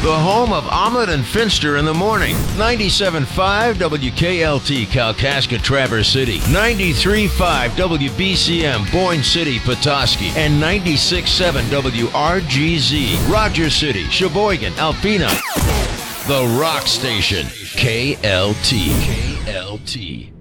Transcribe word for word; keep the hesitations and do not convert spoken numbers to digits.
the home of Omelet and Finster in the morning. ninety-seven point five W K L T, Kalkaska, Traverse City. ninety-three point five W B C M, Boyne City, Petoskey. And ninety-six point seven W R G Z, Rogers City, Sheboygan, Alpena. The Rock Station, K L T. K L T.